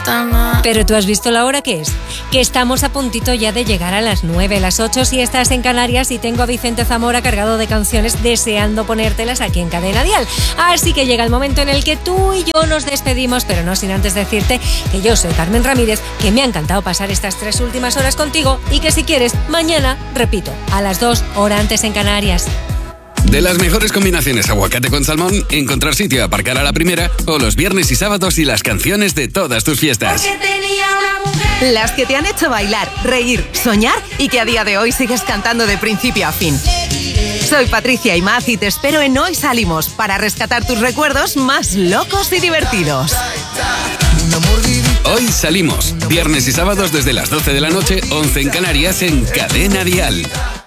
Pero tú has visto la hora que es, que estamos a puntito ya de llegar a las 9, las 8 si estás en Canarias, y tengo a Vicente Zamora cargado de canciones deseando ponértelas aquí en Cadena Dial. Así que llega el momento en el que tú y yo nos despedimos, pero no sin antes decirte que yo soy Carmen Ramírez, que me ha encantado pasar estas 3 últimas horas contigo y que si quieres, mañana, repito, a las 2, hora antes en Canarias. De las mejores combinaciones aguacate con salmón, encontrar sitio a aparcar a la primera, o los viernes y sábados y las canciones de todas tus fiestas. Las que te han hecho bailar, reír, soñar y que a día de hoy sigues cantando de principio a fin. Soy Patricia Imaz y te espero en Hoy Salimos para rescatar tus recuerdos más locos y divertidos. Hoy Salimos, viernes y sábados desde las 12 de la noche, 11 en Canarias, en Cadena Dial.